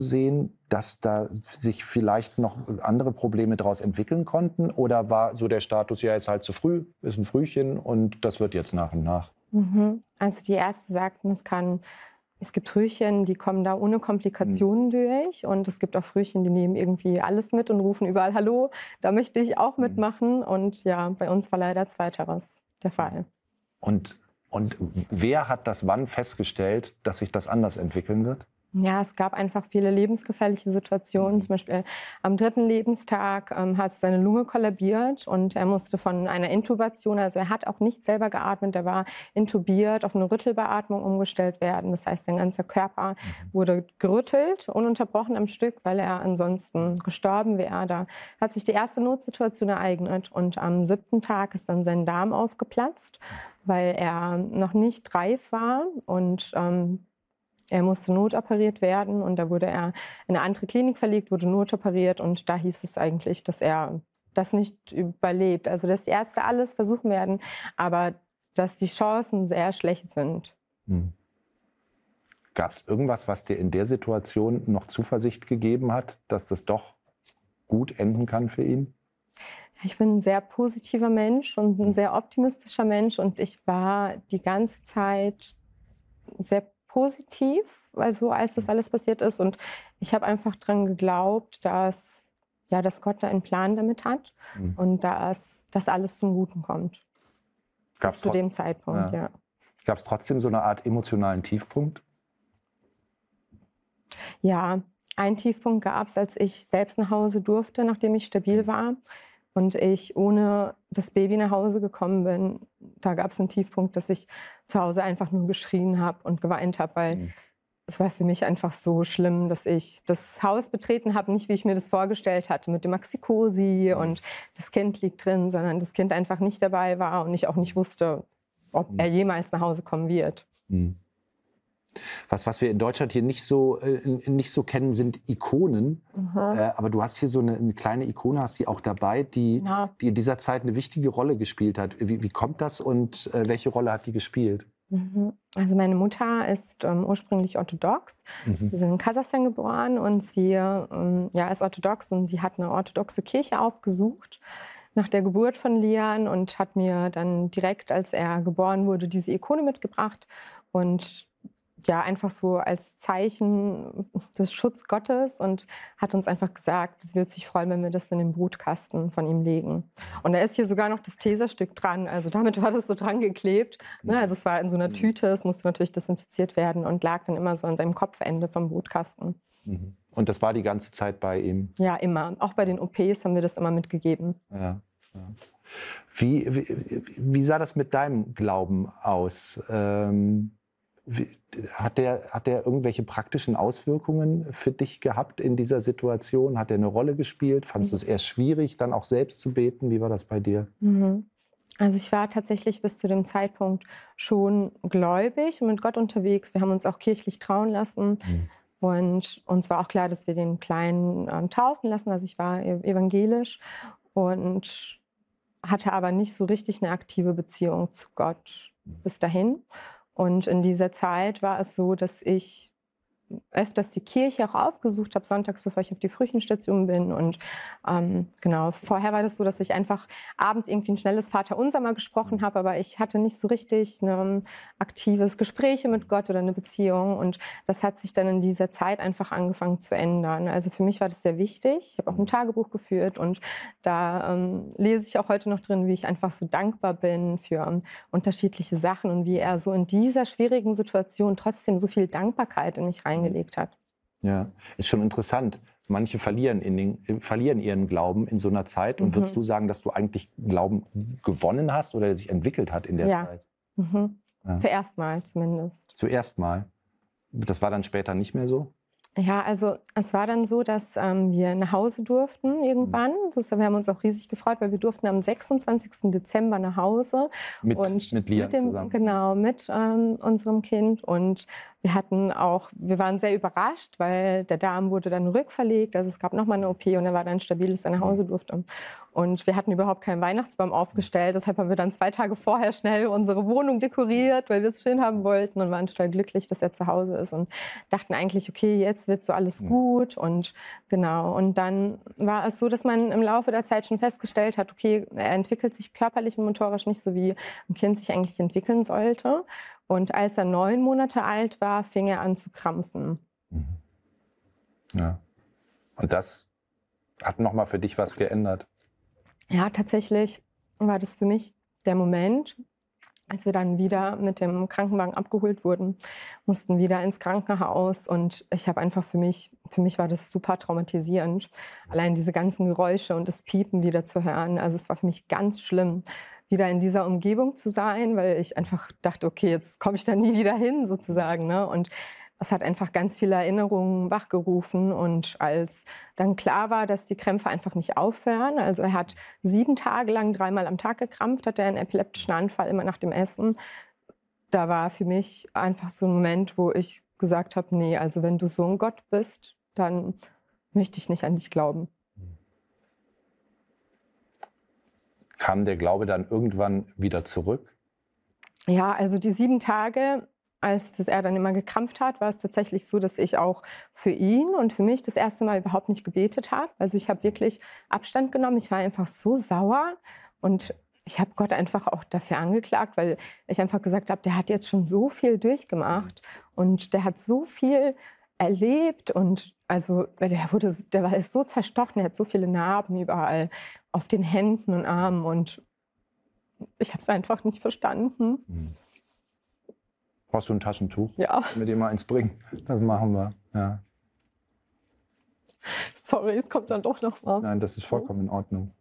sehen, dass da sich vielleicht noch andere Probleme daraus entwickeln konnten? Oder war so der Status, ja, ist halt zu früh, ist ein Frühchen und das wird jetzt nach und nach? Also die Ärzte sagten, es gibt Frühchen, die kommen da ohne Komplikationen durch, und es gibt auch Frühchen, die nehmen irgendwie alles mit und rufen überall Hallo, da möchte ich auch mitmachen. Und ja, bei uns war leider zweiteres der Fall. Und wer hat das wann festgestellt, dass sich das anders entwickeln wird? Ja, es gab einfach viele lebensgefährliche Situationen. Zum Beispiel am 3. Lebenstag hat seine Lunge kollabiert und er musste von einer Intubation, also er hat auch nicht selber geatmet, er war intubiert, auf eine Rüttelbeatmung umgestellt werden. Das heißt, sein ganzer Körper wurde gerüttelt, ununterbrochen am Stück, weil er ansonsten gestorben wäre. Da hat sich die erste Notsituation ereignet, und am 7. Tag ist dann sein Darm aufgeplatzt, weil er noch nicht reif war, und er musste notoperiert werden, und da wurde er in eine andere Klinik verlegt, wurde notoperiert, und da hieß es eigentlich, dass er das nicht überlebt. Also dass die Ärzte alles versuchen werden, aber dass die Chancen sehr schlecht sind. Gab es irgendwas, was dir in der Situation noch Zuversicht gegeben hat, dass das doch gut enden kann für ihn? Ich bin ein sehr positiver Mensch und ein sehr optimistischer Mensch, und ich war die ganze Zeit sehr positiv, also als das alles passiert ist. Und ich habe einfach daran geglaubt, dass Gott da einen Plan damit hat und dass das alles zum Guten kommt. Gab's Bis zu dem Zeitpunkt, ja. Gab es trotzdem so eine Art emotionalen Tiefpunkt? Ja, einen Tiefpunkt gab es, als ich selbst nach Hause durfte, nachdem ich stabil war und ich ohne das Baby nach Hause gekommen bin. Da gab es einen Tiefpunkt, dass ich zu Hause einfach nur geschrien habe und geweint habe, weil es war für mich einfach so schlimm, dass ich das Haus betreten habe, nicht wie ich mir das vorgestellt hatte, mit dem Maxi-Cosi und das Kind liegt drin, sondern das Kind einfach nicht dabei war und ich auch nicht wusste, ob er jemals nach Hause kommen wird. Was wir in Deutschland hier nicht so kennen, sind Ikonen. Aber du hast hier so eine kleine Ikone, hast die auch dabei, die in dieser Zeit eine wichtige Rolle gespielt hat. Wie kommt das und welche Rolle hat die gespielt? Also meine Mutter ist ursprünglich orthodox. Sie ist in Kasachstan geboren und sie ist orthodox, und sie hat eine orthodoxe Kirche aufgesucht nach der Geburt von Lian und hat mir dann direkt, als er geboren wurde, diese Ikone mitgebracht. Und ja, einfach so als Zeichen des Schutzes Gottes, und hat uns einfach gesagt, sie wird sich freuen, wenn wir das in den Brutkasten von ihm legen. Und da ist hier sogar noch das Teserstück dran, also damit war das so dran geklebt. Ne? Also es war in so einer Tüte, es musste natürlich desinfiziert werden und lag dann immer so an seinem Kopfende vom Brutkasten. Und das war die ganze Zeit bei ihm? Ja, immer. Auch bei den OPs haben wir das immer mitgegeben. Ja. Wie sah das mit deinem Glauben aus? Hat der irgendwelche praktischen Auswirkungen für dich gehabt in dieser Situation? Hat der eine Rolle gespielt? Fandest du es erst schwierig, dann auch selbst zu beten? Wie war das bei dir? Also ich war tatsächlich bis zu dem Zeitpunkt schon gläubig und mit Gott unterwegs. Wir haben uns auch kirchlich trauen lassen. Und uns war auch klar, dass wir den Kleinen taufen lassen. Also ich war evangelisch und hatte aber nicht so richtig eine aktive Beziehung zu Gott bis dahin. Und in dieser Zeit war es so, dass ich öfters die Kirche auch aufgesucht habe, sonntags, bevor ich auf die Frühchenstation bin. Und vorher war das so, dass ich einfach abends irgendwie ein schnelles Vaterunser mal gesprochen habe, aber ich hatte nicht so richtig ein aktives Gespräch mit Gott oder eine Beziehung. Und das hat sich dann in dieser Zeit einfach angefangen zu ändern. Also für mich war das sehr wichtig. Ich habe auch ein Tagebuch geführt, und da lese ich auch heute noch drin, wie ich einfach so dankbar bin für unterschiedliche Sachen und wie er so in dieser schwierigen Situation trotzdem so viel Dankbarkeit in mich reingelegt hat. Ja, ist schon interessant. Manche verlieren ihren Glauben in so einer Zeit. Und würdest du sagen, dass du eigentlich Glauben gewonnen hast oder der sich entwickelt hat in der Zeit? Ja. Zuerst mal zumindest. Zuerst mal. Das war dann später nicht mehr so? Ja, also es war dann so, dass wir nach Hause durften irgendwann. Wir haben uns auch riesig gefreut, weil wir durften am 26. Dezember nach Hause. Mit Lian zusammen? Genau, mit unserem Kind. Und wir waren sehr überrascht, weil der Darm wurde dann rückverlegt. Also es gab nochmal eine OP und er war dann stabil, dass er nach Hause durfte. Und wir hatten überhaupt keinen Weihnachtsbaum aufgestellt. Deshalb haben wir dann 2 Tage vorher schnell unsere Wohnung dekoriert, weil wir es schön haben wollten, und waren total glücklich, dass er zu Hause ist. Und dachten eigentlich, okay, jetzt jetzt wird so alles gut und genau. Und dann war es so, dass man im Laufe der Zeit schon festgestellt hat, okay, er entwickelt sich körperlich und motorisch nicht so, wie ein Kind sich eigentlich entwickeln sollte. Und als er 9 Monate alt war, fing er an zu krampfen. Ja. Und das hat nochmal für dich was geändert? Ja, tatsächlich war das für mich der Moment, als wir dann wieder mit dem Krankenwagen abgeholt wurden, mussten wieder ins Krankenhaus und ich habe einfach für mich war das super traumatisierend, allein diese ganzen Geräusche und das Piepen wieder zu hören. Also es war für mich ganz schlimm, wieder in dieser Umgebung zu sein, weil ich einfach dachte, okay, jetzt komme ich da nie wieder hin sozusagen, ne? Und es hat einfach ganz viele Erinnerungen wachgerufen. Und als dann klar war, dass die Krämpfe einfach nicht aufhören, also er hat 7 Tage lang 3-mal am Tag gekrampft, hatte einen epileptischen Anfall immer nach dem Essen. Da war für mich einfach so ein Moment, wo ich gesagt habe, nee, also wenn du so ein Gott bist, dann möchte ich nicht an dich glauben. Kam der Glaube dann irgendwann wieder zurück? Ja, also die 7 Tage, als er dann immer gekrampft hat, war es tatsächlich so, dass ich auch für ihn und für mich das erste Mal überhaupt nicht gebetet habe. Also ich habe wirklich Abstand genommen. Ich war einfach so sauer und ich habe Gott einfach auch dafür angeklagt, weil ich einfach gesagt habe, der hat jetzt schon so viel durchgemacht und der hat so viel erlebt und also der ist so zerstochen, er hat so viele Narben überall auf den Händen und Armen und ich habe es einfach nicht verstanden. Brauchst du ein Taschentuch? Ja. Mit dir mal eins bringen. Das machen wir. Ja. Sorry, es kommt dann doch noch mal. Nein, das ist vollkommen in Ordnung.